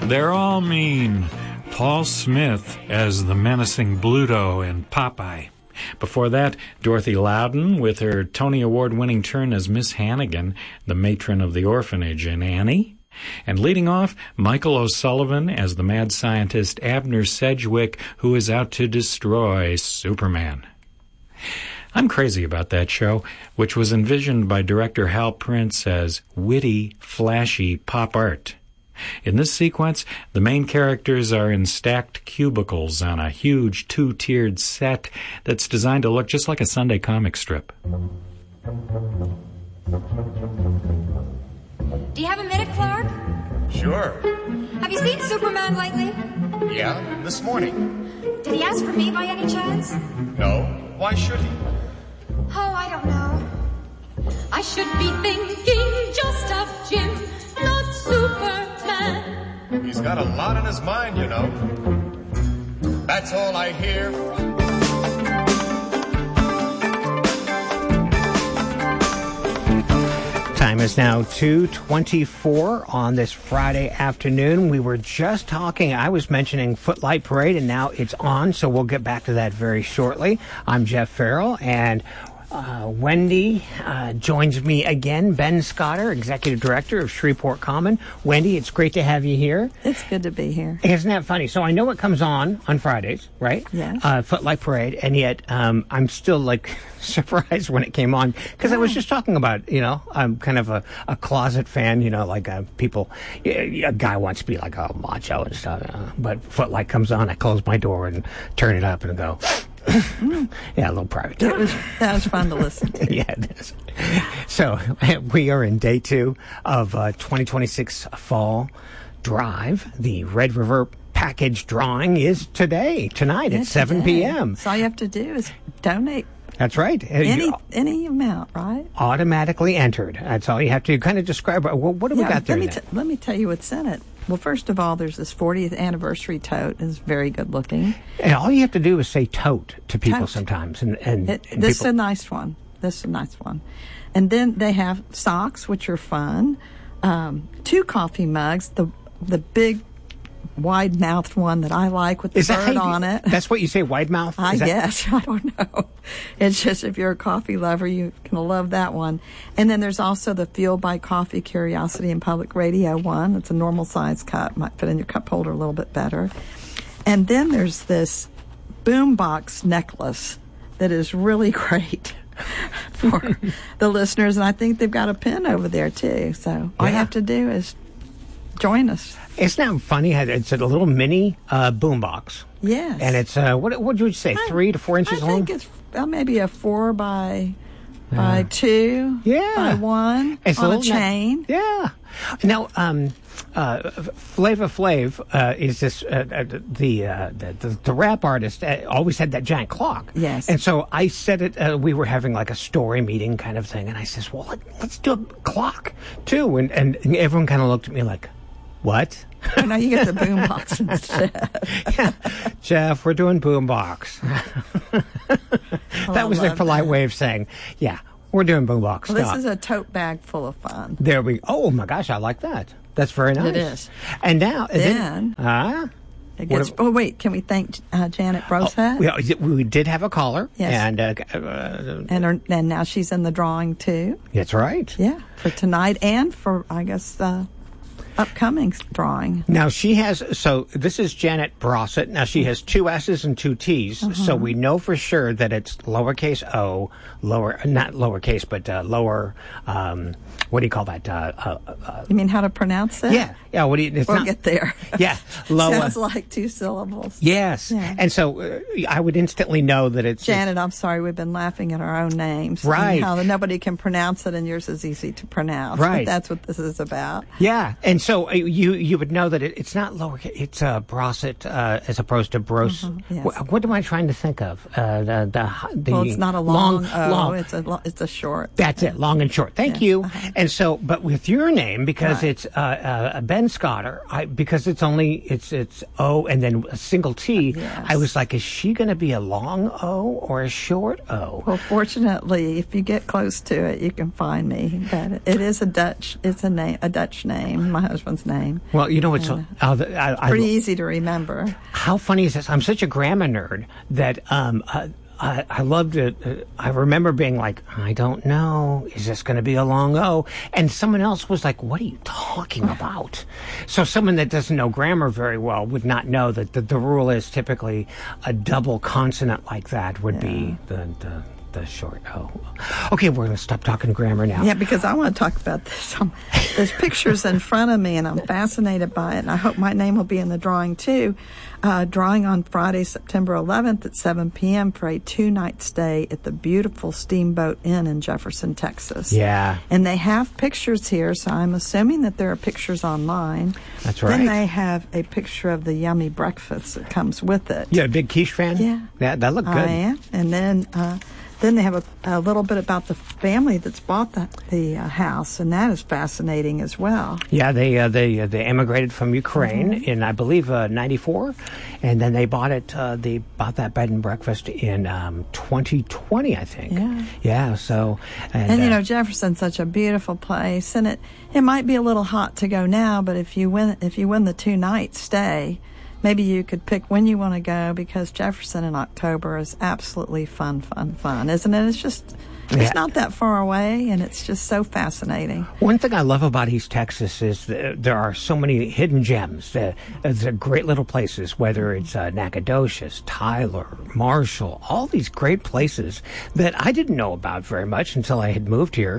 They're all mean. Paul Smith as the menacing Bluto in Popeye. Before that, Dorothy Loudon with her Tony Award-winning turn as Miss Hannigan, the matron of the orphanage in Annie. And leading off, Michael O'Sullivan as the mad scientist Abner Sedgwick, who is out to destroy Superman. I'm crazy about that show, which was envisioned by director Hal Prince as witty, flashy pop art. In this sequence, the main characters are in stacked cubicles on a huge two-tiered set that's designed to look just like a Sunday comic strip. Do you have a minute, Clark? Sure. Have you seen Superman lately? Yeah, this morning. Did he ask for me by any chance? No. Why should he? Oh, I don't know. I should be thinking just of Jim, not Superman. He's got a lot on his mind, you know. That's all I hear. Time is now 2:24 on this Friday afternoon. We were just talking, I was mentioning Footlight Parade, and now it's on, so we'll get back to that very shortly. I'm Jeff Farrell, and Wendy joins me again. Ben Scotter, Executive Director of Shreveport Common. Wendy, it's great to have you here. It's good to be here. Isn't that funny? So I know it comes on Fridays, right? Yeah. Footlight Parade, and yet I'm still like surprised when it came on because I was just talking about, I'm kind of a closet fan, like people, a guy wants to be like a macho and stuff, but Footlight comes on, I close my door and turn it up and go... Yeah, a little private time. That was fun to listen to. Yeah, it is. So we are in day 2 of 2026 Fall Drive. The Red River package drawing is tonight at 7 p.m. So all you have to do is donate. That's right. Any amount, right? Automatically entered. That's all you have to kind of describe. Well, what do we got there? Let me tell you what's in it. Well, first of all, there's this 40th anniversary tote. It's very good looking. And all you have to do is say tote to people sometimes. And this is a nice one. And then they have socks, which are fun. 2 coffee mugs. The big wide-mouthed one that I like with the bird on it. That's what you say, wide-mouthed? I guess. I don't know. It's just if you're a coffee lover, you're going to love that one. And then there's also the Fueled by Coffee Curiosity and Public Radio one. It's a normal size cup. Might fit in your cup holder a little bit better. And then there's this boombox necklace that is really great for the listeners. And I think they've got a pin over there, too. So all you have to do is join us. Isn't that funny? It's a little mini boombox. Yes. And it's, what would you say, 3 to 4 inches long? I think it's maybe a 4 by 2 by 1 it's on a chain. Yeah. Now, Flava Flav is this, the rap artist always had that giant clock. Yes. And so I said it, we were having like a story meeting kind of thing, and I says, well, let's do a clock too. And everyone kind of looked at me like, what? Oh, no, you get the boombox instead. Yeah. Jeff, we're doing boombox. That was the polite way of saying, yeah, we're doing boombox. Well, this is a tote bag full of fun. There we go. Oh, my gosh, I like that. That's very nice. It is. And now... wait, can we thank Janet Brosette? We did have a caller. Yes. And now she's in the drawing, too. That's right. Yeah, for tonight and for, I guess... upcoming drawing. Now she has, so this is Janet Brosset. Now she has 2 S's and 2 T's, so we know for sure that it's lowercase o, not lowercase, but lower, what do you call that? You mean how to pronounce it? Yeah. We'll get there. Yeah. Lower. Sounds like 2 syllables. Yes. Yeah. And so I would instantly know that it's... Janet, I'm sorry, we've been laughing at our own names. Right. How nobody can pronounce it and yours is easy to pronounce. Right. But that's what this is about. Yeah. And so you would know that it's not lowercase, it's Brosset as opposed to Bros. Yes. What am I trying to think of? Well, it's not a long O. It's a short. That's it, long and short. Thank you. And so, but with your name, because it's Ben Scotter, because it's O and then a single T, yes. I was like, is she going to be a long O or a short O? Well, fortunately, if you get close to it, you can find me. But it is a Dutch. It's a Dutch name. My husband husband's name. Well, you know what's Pretty easy to remember. How funny is this? I'm such a grammar nerd that I loved it. I remember being like, I don't know. Is this going to be a long O? And someone else was like, what are you talking about? So someone that doesn't know grammar very well would not know that the rule is typically a double consonant like that would be the short O. Okay, we're going to stop talking grammar now. Yeah, because I want to talk about this. There's pictures in front of me, and I'm fascinated by it, and I hope my name will be in the drawing, too. Drawing on Friday, September 11th at 7 p.m. for a 2-night stay at the beautiful Steamboat Inn in Jefferson, Texas. Yeah. And they have pictures here, so I'm assuming that there are pictures online. That's right. Then they have a picture of the yummy breakfast that comes with it. You a big quiche fan? Yeah. That looked good. I am. And then they have a little bit about the family that's bought the house, and that is fascinating as well. Yeah, they emigrated from Ukraine in, I believe, 94, and then they bought it. They bought that bed and breakfast in 2020, I think. Yeah. So, and Jefferson's such a beautiful place, and it might be a little hot to go now, but if you win the 2-night stay, maybe you could pick when you want to go, because Jefferson in October is absolutely fun, isn't it? It's just, it's not that far away, and it's just so fascinating. One thing I love about East Texas is that there are so many hidden gems. They're great little places, whether it's Nacogdoches, Tyler, Marshall, all these great places that I didn't know about very much until I had moved here.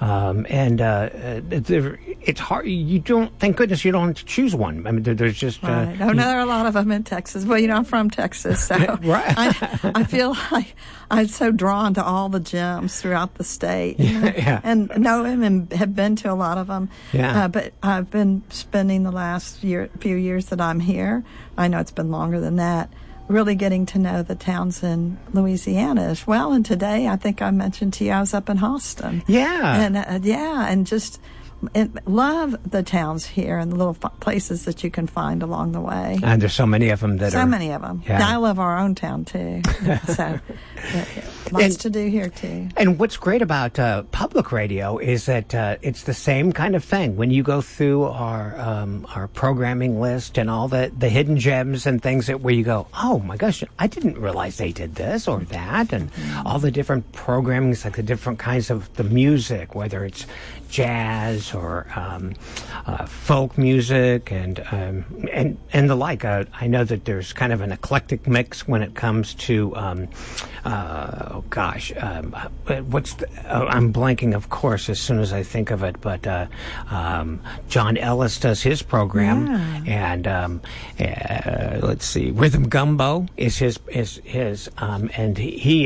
It's hard. You don't, thank goodness you don't have to choose one. I mean, there's just... Right. There are a lot of them in Texas. Well, I'm from Texas, so right. I feel like I'm so drawn to all the gems throughout the state, and know him and have been to a lot of them. Yeah. But I've been spending the last few years that I'm here, I know it's been longer than that, really getting to know the towns in Louisiana as well. And today, I think I mentioned to you, I was up in Halston. Yeah. And just... And love the towns here and the little places that you can find along the way. And there's so many of them many of them. Yeah. I love our own town, too. So, lots to do here, too. And what's great about public radio is that it's the same kind of thing. When you go through our programming list and all the hidden gems and things where you go, oh, my gosh, I didn't realize they did this or that. And all the different programmings, like the different kinds of the music, whether it's jazz or folk music and the like. I know that there's kind of an eclectic mix when it comes to I'm blanking, of course, as soon as I think of it. But John Ellis does his program, and let's see, Rhythm Gumbo is his, and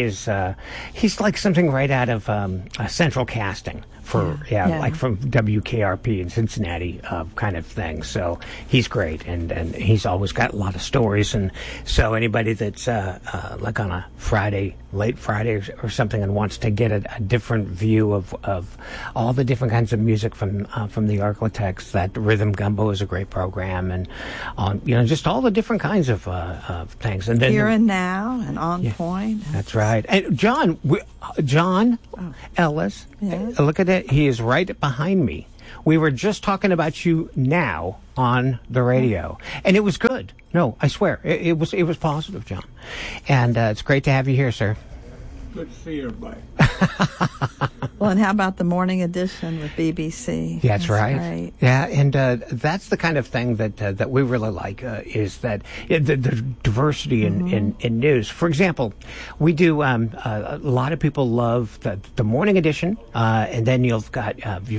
he's like something right out of Central Casting. Like from WKRP in Cincinnati kind of thing. So he's great, and he's always got a lot of stories. And so anybody that's like on a late Friday or something, and wants to get a different view of all the different kinds of music from the Architects, that Rhythm Gumbo is a great program, and just all the different kinds of things. And then Here and Now and On Point. That's right. And John Ellis, look at that. He is right behind me. We were just talking about you now on the radio, and it was good. No, I swear, it was positive, John. And it's great to have you here, sir. Good to see everybody. Well, and how about the morning edition with BBC? That's right. Great. Yeah, and that's the kind of thing that we really like, is that the diversity in news. For example, we do a lot of people love the morning edition, and then you've got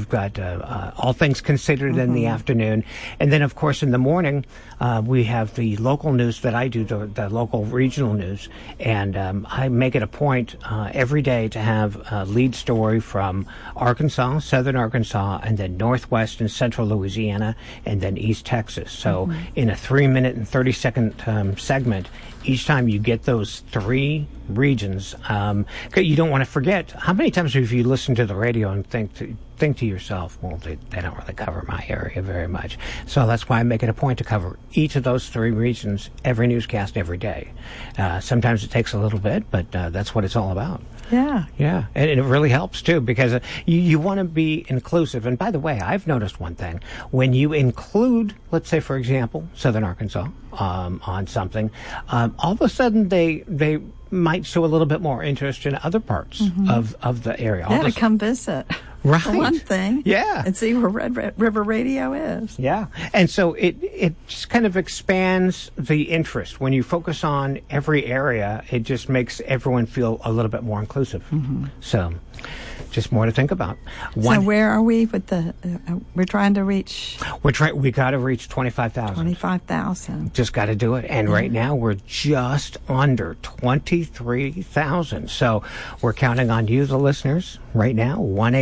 All Things Considered in the afternoon, and then of course in the morning we have the local news that I do, the local regional news, and I make it a point every day to have a lead story from Arkansas, southern Arkansas, and then northwest and central Louisiana, and then East Texas. So in a 3-minute and 30-second segment, each time you get those 3 regions, you don't want to forget. How many times have you listened to the radio and think to yourself, well, they don't really cover my area very much. So that's why I make it a point to cover each of those 3 regions, every newscast, every day. Sometimes it takes a little bit, but that's what it's all about. Yeah. Yeah, and it really helps too because you want to be inclusive. And by the way, I've noticed one thing: when you include, let's say, for example, Southern Arkansas on something, all of a sudden they might show a little bit more interest in other parts of the area. Yeah, to come visit. Right. For one thing. Yeah. And see where Red River Radio is. Yeah. And so it just kind of expands the interest. When you focus on every area, it just makes everyone feel a little bit more inclusive. So just more to think about. So where are we with the, we're trying to reach? We got to reach 25,000. 25,000. Just got to do it. And right now we're just under 23,000. So we're counting on you, the listeners, right now,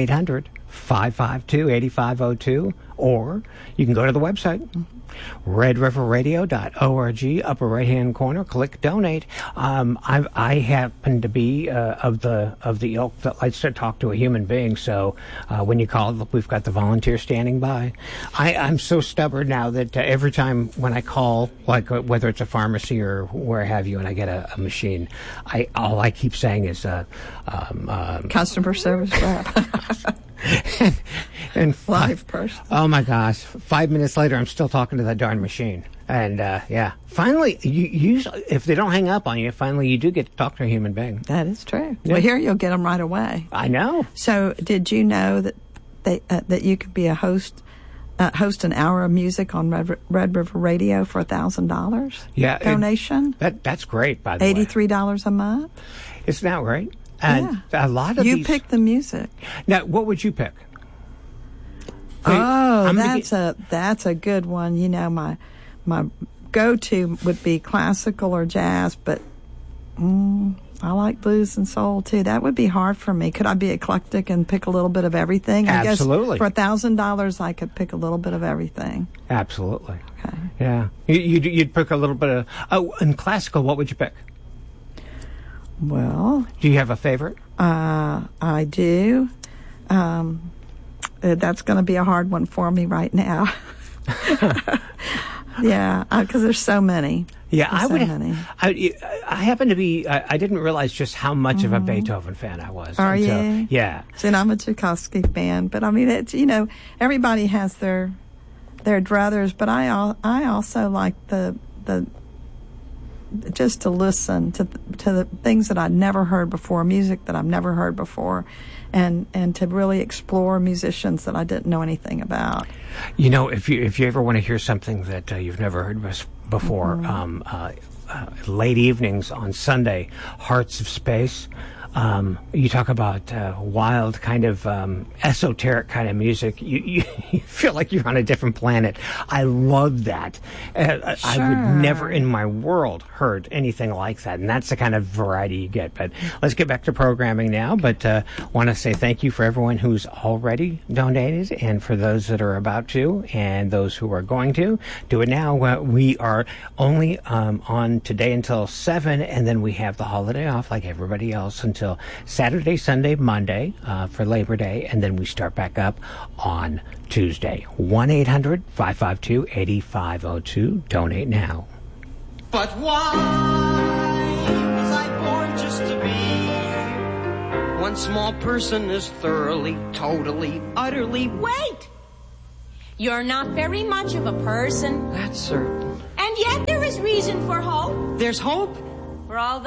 1-800-552-8502, or you can go to the website, redriverradio.org, upper right-hand corner, click donate. I happen to be of the ilk that likes to talk to a human being, so when you call, we've got the volunteer standing by. I'm so stubborn now that every time when I call, like whether it's a pharmacy or where have you, and I get a machine, all I keep saying is customer service rep. and live person. Oh my gosh! 5 minutes later, I'm still talking to that darn machine. And yeah, finally, you if they don't hang up on you, finally you do get to talk to a human being. That is true. Yeah. Well, here you'll get them right away. I know. So, did you know that that you could be a host an hour of music on Red River Radio for $1,000? Yeah, donation. That's great. By the way, $83 a month. Isn't that right? And a lot of you pick the music. Now, what would you pick? That's a good one. You know, my go-to would be classical or jazz, but I like blues and soul too. That would be hard for me. Could I be eclectic and pick a little bit of everything? Absolutely. I guess for $1,000, I could pick a little bit of everything. Absolutely. Okay. Yeah, you'd pick a little bit of. Oh, in classical, what would you pick? Well, do you have a favorite? I do. That's going to be a hard one for me right now. Yeah, because there's so many. Yeah, I happen to be. I didn't realize just how much of a Beethoven fan I was. Are you? Yeah. See, and I'm a Tchaikovsky fan, but I mean, it's everybody has their druthers, but I also like the just to listen to the things that I'd never heard before, music that I've never heard before, and to really explore musicians that I didn't know anything about. You know, if you ever want to hear something that you've never heard before, late evenings on Sunday, Hearts of Space. You talk about wild kind of esoteric kind of music. You feel like you're on a different planet. I love that. Sure. I would never in my world heard anything like that, and that's the kind of variety you get. But let's get back to programming now. But want to say thank you for everyone who's already donated, and for those that are about to, and those who are going to do it now. We are only on today until 7, and then we have the holiday off like everybody else until Saturday, Sunday, Monday for Labor Day, and then we start back up on Tuesday. 1-800-552-8502. Donate now. But why was I born just to be one small person is thoroughly, totally, utterly... Wait! You're not very much of a person. That's certain. And yet there is reason for hope. There's hope? For all